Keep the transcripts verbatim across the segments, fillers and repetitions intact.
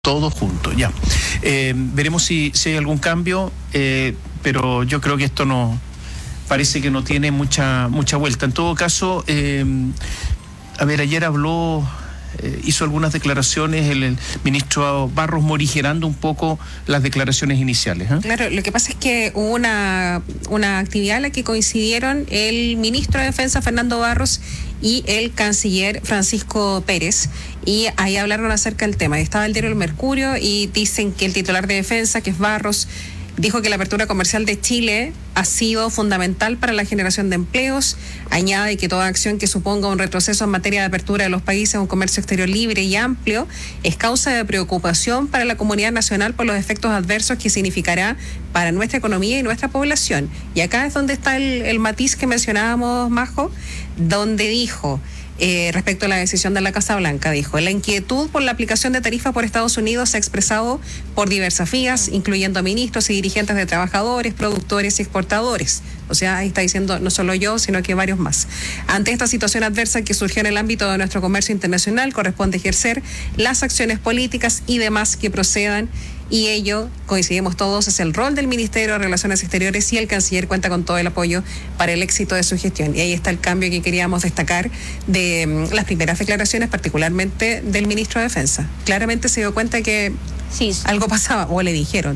todo junto, ya. Eh, veremos si, si hay algún cambio, eh, pero yo creo que esto no parece que no tiene mucha mucha vuelta. En todo caso, eh, a ver, ayer habló, eh, hizo algunas declaraciones el, el ministro Barros, morigerando un poco las declaraciones iniciales, ¿eh? Claro, lo que pasa es que hubo una, una actividad en la que coincidieron el ministro de Defensa, Fernando Barros, y el canciller Francisco Pérez, y ahí hablaron acerca del tema. Estaba el diario El Mercurio y dicen que el titular de Defensa, que es Barros, dijo que la apertura comercial de Chile ha sido fundamental para la generación de empleos. Añade que toda acción que suponga un retroceso en materia de apertura de los países a un comercio exterior libre y amplio es causa de preocupación para la comunidad nacional por los efectos adversos que significará para nuestra economía y nuestra población. Y acá es donde está el, el matiz que mencionábamos, Majo, donde dijo... Eh, respecto a la decisión de la Casa Blanca, dijo, la inquietud por la aplicación de tarifas por Estados Unidos se ha expresado por diversas vías, incluyendo ministros y dirigentes de trabajadores, productores y exportadores. O sea, ahí está diciendo no solo yo, sino que varios más. Ante esta situación adversa que surgió en el ámbito de nuestro comercio internacional, corresponde ejercer las acciones políticas y demás que procedan, y ello, coincidimos todos, es el rol del Ministerio de Relaciones Exteriores, y el canciller cuenta con todo el apoyo para el éxito de su gestión. Y ahí está el cambio que queríamos destacar de um, las primeras declaraciones, particularmente del ministro de Defensa. Claramente se dio cuenta que sí, algo pasaba, o le dijeron.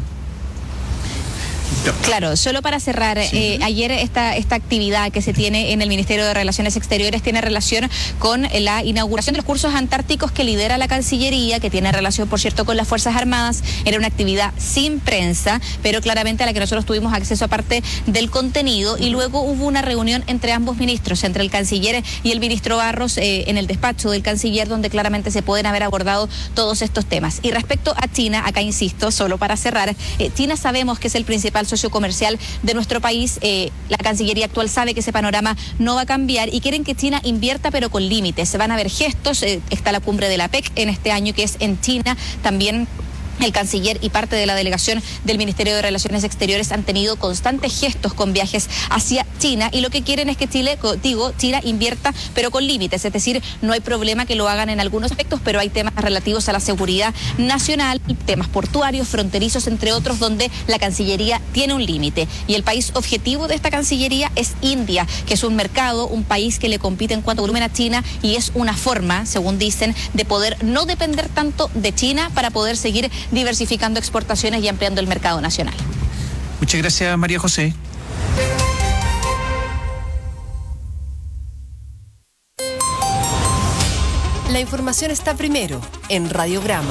Claro, solo para cerrar, sí. eh, ayer esta, esta actividad que se tiene en el Ministerio de Relaciones Exteriores tiene relación con la inauguración de los cursos antárticos que lidera la Cancillería, que tiene relación, por cierto, con las Fuerzas Armadas. Era una actividad sin prensa, pero claramente a la que nosotros tuvimos acceso aparte del contenido, y luego hubo una reunión entre ambos ministros, entre el canciller y el ministro Barros, eh, en el despacho del canciller, donde claramente se pueden haber abordado todos estos temas. Y respecto a China, acá insisto, solo para cerrar, eh, China sabemos que es el principal socio comercial de nuestro país. Eh, la Cancillería actual sabe que ese panorama no va a cambiar y quieren que China invierta, pero con límites. Se van a ver gestos, eh, está la cumbre de la P E C en este año, que es en China. También el canciller y parte de la delegación del Ministerio de Relaciones Exteriores han tenido constantes gestos con viajes hacia China, y lo que quieren es que Chile, digo, China invierta, pero con límites. Es decir, no hay problema que lo hagan en algunos aspectos, pero hay temas relativos a la seguridad nacional, temas portuarios, fronterizos, entre otros, donde la Cancillería tiene un límite. Y el país objetivo de esta Cancillería es India, que es un mercado, un país que le compite en cuanto a volumen a China, y es una forma, según dicen, de poder no depender tanto de China para poder seguir diversificando exportaciones y ampliando el mercado nacional. Muchas gracias, María José. La información está primero en Radiograma.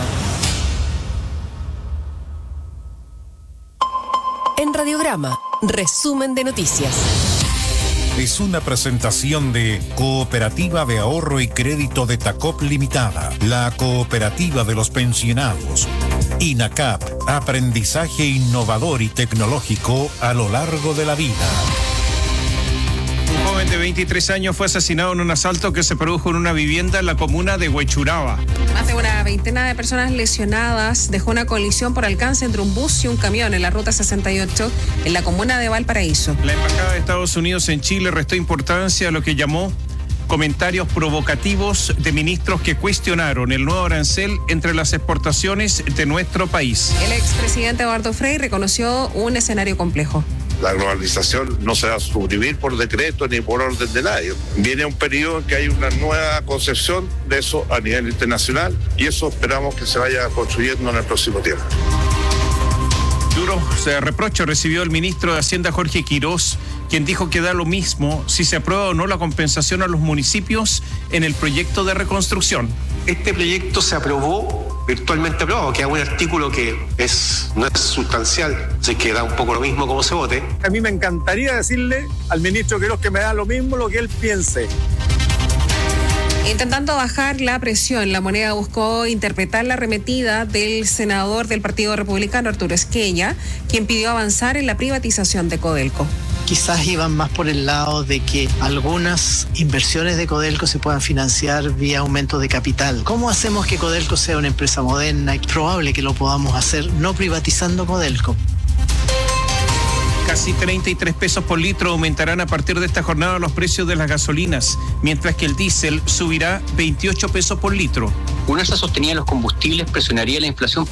En Radiograma, resumen de noticias. Es una presentación de Cooperativa de Ahorro y Crédito de Tacop Limitada, la cooperativa de los pensionados. INACAP, aprendizaje innovador y tecnológico a lo largo de la vida. Un joven de veintitrés años fue asesinado en un asalto que se produjo en una vivienda en la comuna de Huechuraba. Más de una veintena de personas lesionadas dejó una colisión por alcance entre un bus y un camión en la ruta sesenta y ocho en la comuna de Valparaíso. La Embajada de Estados Unidos en Chile restó importancia a lo que llamó comentarios provocativos de ministros que cuestionaron el nuevo arancel entre las exportaciones de nuestro país. El expresidente Eduardo Frei reconoció un escenario complejo. La globalización no se va a suprimir por decreto ni por orden de nadie. Viene un periodo en que hay una nueva concepción de eso a nivel internacional, y eso esperamos que se vaya construyendo en el próximo tiempo. Duro reproche recibió el ministro de Hacienda, Jorge Quirós, quien dijo que da lo mismo si se aprueba o no la compensación a los municipios en el proyecto de reconstrucción. Este proyecto se aprobó, virtualmente aprobado, que es un artículo que es, no es sustancial, así que da un poco lo mismo como se vote. A mí me encantaría decirle al ministro Quirós que me da lo mismo lo que él piense. Intentando bajar la presión, La Moneda buscó interpretar la arremetida del senador del Partido Republicano, Arturo Esquella, quien pidió avanzar en la privatización de Codelco. Quizás iban más por el lado de que algunas inversiones de Codelco se puedan financiar vía aumento de capital. ¿Cómo hacemos que Codelco sea una empresa moderna? Es probable que lo podamos hacer no privatizando Codelco. Casi treinta y tres pesos por litro aumentarán a partir de esta jornada los precios de las gasolinas, mientras que el diésel subirá veintiocho pesos por litro. Un alza sostenida en los combustibles presionaría la inflación